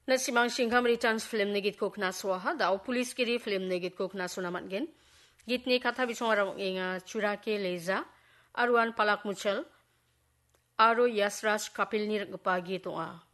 Na simang singkam returns film negit ko kna swaha daw police kiri film negit ko kna sunamat gen. Git ni kata bisong arang inga Churake Leza, aruan palak muchel, aro Yasraj Kapil nir gpagi to a.